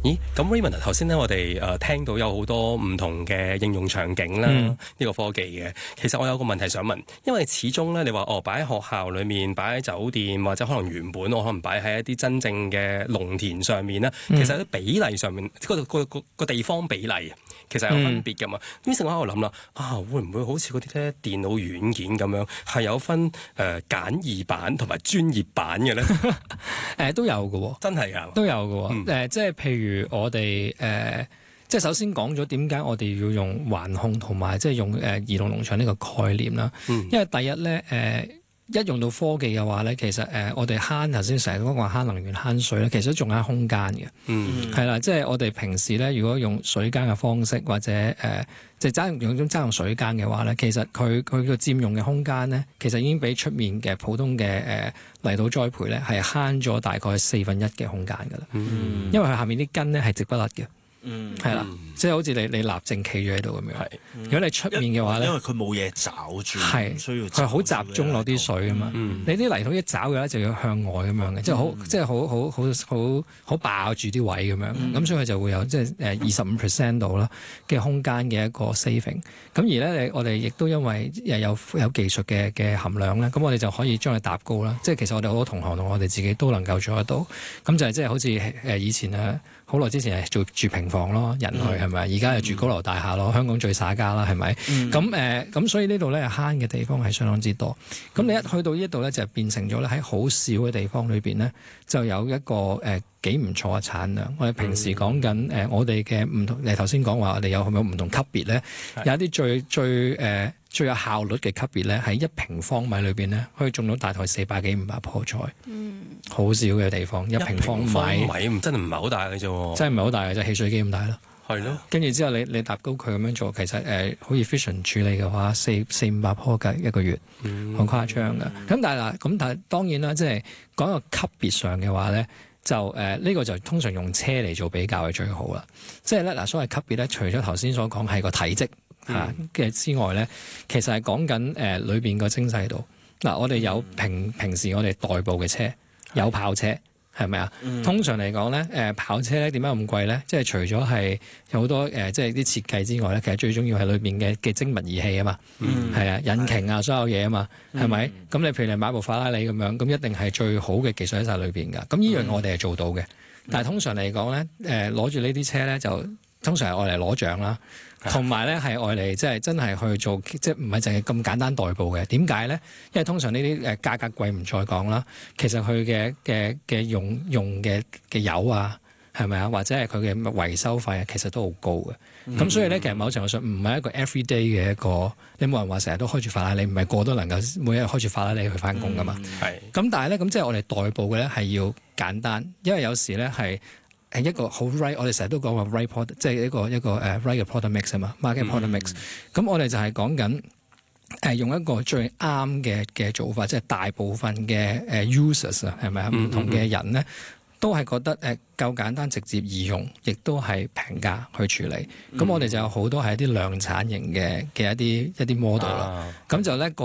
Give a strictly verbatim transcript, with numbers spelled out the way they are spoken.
咦，咁 Raymond 頭先咧，我哋誒聽到有好多唔同嘅應用場景啦，呢、嗯、個科技嘅。其實我有個問題想問，因為始終咧，你話哦擺喺學校裏面，擺喺酒店，或者可能原本我可能擺喺一啲真正嘅農田上面啦，其實喺比例上面，個個個個地方比例其實有分別㗎嘛。於是我喺度諗啦，啊會唔會好似嗰啲咧電腦軟件咁樣，係有分誒、呃、簡易版同埋專業版嘅咧？誒、 呃、都有嘅喎， 真係㗎， 都有嘅喎。誒、 嗯呃、即係譬如我哋誒、呃，即係首先講咗點解我哋要用環控同埋即係用誒、呃、移動農場呢個概念啦。嗯、因為第一咧誒。呃一用到科技嘅話咧，其實誒、呃、我哋慳頭先成日講話慳能源慳水咧，其實仲有空間嘅，係啦、嗯，即係我哋平時咧，如果用水耕嘅方式或者誒、呃、即係爭用種爭用水耕嘅話咧，其實佢佢個佔用嘅空間咧，其實已經比出面嘅普通嘅誒、呃、泥土栽培咧係慳咗大概四分一嘅空間㗎啦，嗯、因為佢下面啲根咧係直不甩嘅。嗯，係啦，即係好似你你立正企咗喺度咁樣。係，如果你出面嘅話咧， 因為佢冇嘢找住，係需要佢好集中落啲水啊嘛。嗯、你啲泥土一找嘅咧，就要向外咁樣嘅，即係好即係好好好好好爆住啲位咁樣。咁、嗯、所以佢就會有即係誒二十五 percent 度啦嘅空間嘅一個 saving。咁而咧，我哋亦都因為又有有技術嘅嘅含量咧，咁我哋就可以將佢搭高啦。即係其實我哋好多同行同我哋自己都能夠做得到。咁就係即係好似誒以前啊。好耐之前係做住平房咯，人去係咪？而家係住高樓大廈咯，香港最耍家啦，係咪？咁誒、嗯，咁、呃、所以呢度咧慳嘅地方係相當之多。咁你一去到呢度咧，就變成咗咧喺好少嘅地方裏邊咧，就有一個誒幾唔錯嘅產量。我哋平時講緊誒，我哋嘅唔同，你頭先講話我哋有係咪唔同級別咧？是有一啲最最誒。呃最有效率嘅級別咧，喺一平方米裏邊咧，可以種到大概四百幾五百棵菜。嗯，好少嘅地方，一平方米， 米真係唔係好大嘅啫。真係唔係好大嘅啫，汽水機咁大咯。 係咯。 跟住之後你，你你搭高佢咁樣做，其實誒好 efficient 處理嘅話，四四五百棵嘅一個月，好、嗯、誇張嘅。咁、嗯、但係嗱，咁但係當然啦，即係講個級別上嘅話咧，就誒呢、呃這個就通常用車嚟做比較係最好啦。即係咧嗱，所謂級別咧，除咗頭先所講係個體積。嚇嘅、嗯、之外咧，其實係講緊誒裏邊個精細度。嗱、呃，我哋有平平時我哋代步嘅車，有跑車，係咪啊？嗯、通常嚟講咧，誒、呃、跑車咧點解咁貴咧？即係除咗係有好多誒、呃，即係啲設計之外咧，其實最重要係裏邊嘅嘅精密儀器啊嘛，係、嗯、啊，引擎啊，所有嘢啊嘛，係咪？咁、嗯、你譬如你買部法拉利咁樣，咁一定係最好嘅技術喺晒裏邊㗎。咁呢樣我哋係做到嘅。嗯、但係通常嚟講咧，誒攞住呢啲車咧，就通常係愛嚟攞獎啦。同埋咧係愛嚟即係真係去做，即係唔係淨係咁簡單代步嘅。點解咧？因為通常呢啲誒價格貴唔再講啦，其實佢嘅嘅嘅用用嘅嘅油啊，係咪啊？或者係佢嘅維修費啊，其實都好高嘅。咁、嗯、所以咧，其實某程度上唔係一個 everyday 嘅一個，你冇人話成日都開住法拉利，唔係個個都能夠每日開住法拉利去翻工噶嘛。係、嗯。咁但係咧，咁即係我哋代步嘅咧係要簡單，因為有時咧係。係一個好 right，我哋成日都講話 right product，即係一個一個誒、uh, right 嘅 product mix 啊嘛 ，market product mix。咁、嗯、我哋就係講緊誒用一個最啱嘅嘅做法，即係大部分嘅誒 users 啊，係咪啊？唔同嘅人咧都係覺得誒夠簡單、直接易用，亦都係平價去處理。咁、嗯、我哋就有好多係一啲量產型嘅嘅一啲一啲 model 啦。咁、啊、就咧個。